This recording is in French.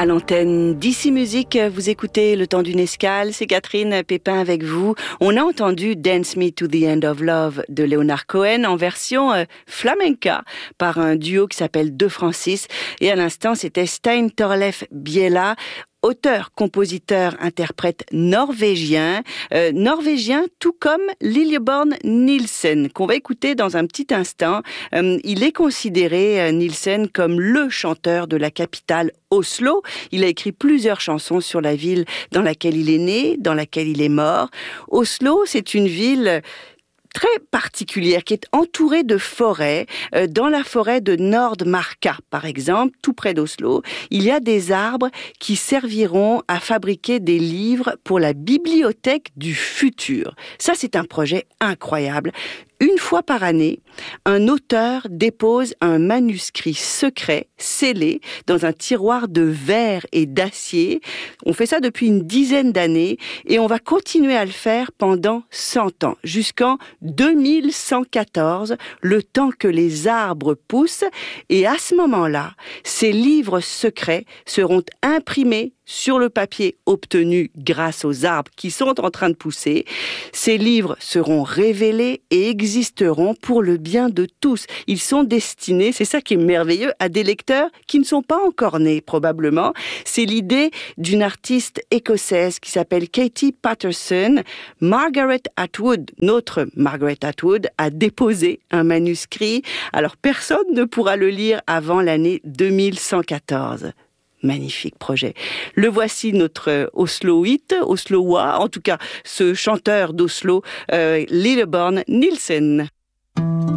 À l'antenne d'Ici Musique, vous écoutez Le Temps d'une escale, c'est Catherine Pépin avec vous. On a entendu Dance Me to the End of Love de Leonard Cohen en version flamenca par un duo qui s'appelle De Francis. Et à l'instant, c'était Stein Torleif Biela, auteur, compositeur, interprète norvégien, tout comme Lilleborn Nielsen, qu'on va écouter dans un petit instant. Il est considéré, Nielsen, comme le chanteur de la capitale Oslo. Il a écrit plusieurs chansons sur la ville dans laquelle il est né, dans laquelle il est mort. Oslo, c'est une ville très particulière, qui est entourée de forêts. Dans la forêt de Nordmarka, par exemple, tout près d'Oslo, il y a des arbres qui serviront à fabriquer des livres pour la bibliothèque du futur. Ça, c'est un projet incroyable. Une fois par année, un auteur dépose un manuscrit secret, scellé, dans un tiroir de verre et d'acier. On fait ça depuis une dizaine d'années et on va continuer à le faire pendant 100 ans, jusqu'en 2114, le temps que les arbres poussent. Et à ce moment-là, ces livres secrets seront imprimés sur le papier obtenu grâce aux arbres qui sont en train de pousser. Ces livres seront révélés et existeront pour le bien de tous. Ils sont destinés, c'est ça qui est merveilleux, à des lecteurs qui ne sont pas encore nés, probablement. C'est l'idée d'une artiste écossaise qui s'appelle Katie Patterson. Margaret Atwood, notre Margaret Atwood, a déposé un manuscrit. Alors personne ne pourra le lire avant l'année 2114. Magnifique projet. Le voici, notre Osloïte, Oslois, en tout cas ce chanteur d'Oslo, Lilleborn Nielsen.